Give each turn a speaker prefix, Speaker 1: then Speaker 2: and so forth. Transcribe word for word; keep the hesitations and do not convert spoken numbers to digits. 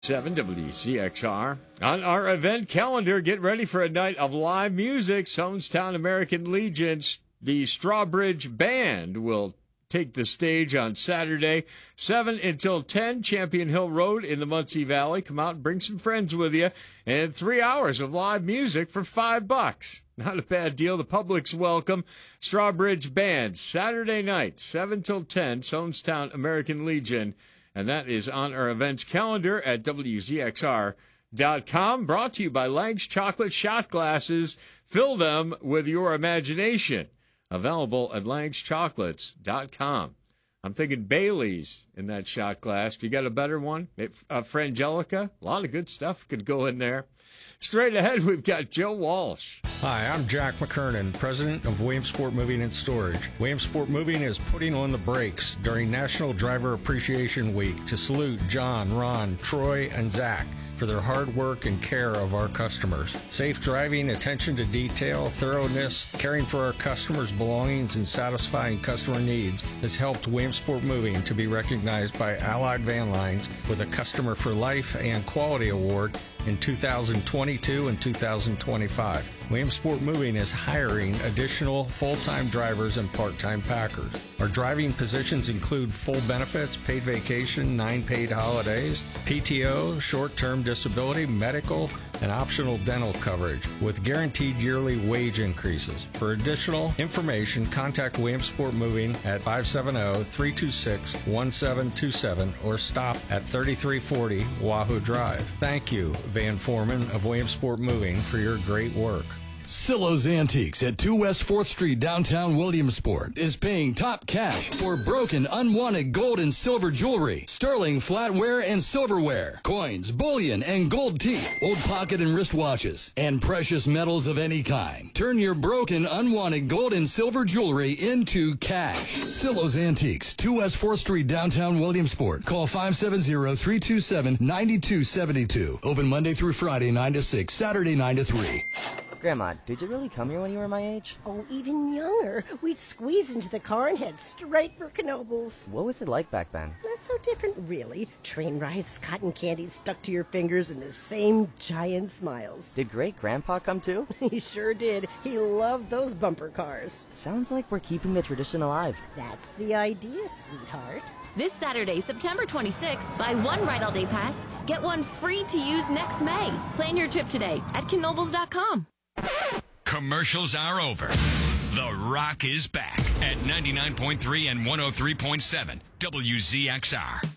Speaker 1: seven W C X R. On our event calendar, get ready for a night of live music. Sonestown American Legions, the Strawbridge Band will take the stage on Saturday, seven until ten, Champion Hill Road in the Muncie Valley. Come out and bring some friends with you. And three hours of live music for five bucks. Not a bad deal. The public's welcome. Strawbridge Band, Saturday night, seven till ten, Sonestown American Legion. And that is on our events calendar at W Z X R dot com. Brought to you by Lang's Chocolate Shot Glasses. Fill them with your imagination. Available at langs chocolates dot com. I'm thinking Bailey's in that shot glass. Do you got a better one? Uh, Frangelica? A lot of good stuff could go in there. Straight ahead, we've got Joe Walsh.
Speaker 2: Hi, I'm Jack McKernan, president of Williamsport Moving and Storage. Williamsport Moving is putting on the brakes during National Driver Appreciation Week to salute John, Ron, Troy, and Zach for their hard work and care of our customers. Safe driving, attention to detail, thoroughness, caring for our customers' belongings, and satisfying customer needs has helped Williamsport Moving to be recognized by Allied Van Lines with a Customer for Life and Quality Award in two thousand twenty-two and two thousand twenty-five. Williamsport Moving is hiring additional full-time drivers and part-time packers. Our driving positions include full benefits, paid vacation, nine paid holidays, P T O, short-term disability, medical, and optional dental coverage with guaranteed yearly wage increases. For additional information, contact Williamsport Moving at five seven zero, three two six, one seven two seven or stop at thirty-three forty Wahoo Drive. Thank you, Van Foreman of Williamsport Moving, for your great work.
Speaker 3: Silo's Antiques at two West fourth Street, downtown Williamsport, is paying top cash for broken, unwanted gold and silver jewelry, sterling flatware and silverware, coins, bullion, and gold teeth, old pocket and wristwatches, and precious metals of any kind. Turn your broken, unwanted gold and silver jewelry into cash. Silo's Antiques, two West fourth Street, downtown Williamsport. Call five seven zero, three two seven, nine two seven two. Open Monday through Friday, nine to six, Saturday, nine to three.
Speaker 4: Grandma, did you really come here when you were my age?
Speaker 5: Oh, even younger. We'd squeeze into the car and head straight for Knoebels.
Speaker 4: What was it like back then?
Speaker 5: Not so different, really. Train rides, cotton candy stuck to your fingers, and the same giant smiles.
Speaker 4: Did great-grandpa come too?
Speaker 5: He sure did. He loved those bumper cars.
Speaker 4: Sounds like we're keeping the tradition alive.
Speaker 5: That's the idea, sweetheart.
Speaker 6: This Saturday, September twenty-sixth, buy one Ride-All-Day Pass, get one free to use next May. Plan your trip today at Knoebels dot com.
Speaker 7: Commercials are over. The Rock is back at ninety-nine point three and one oh three point seven W Z X R.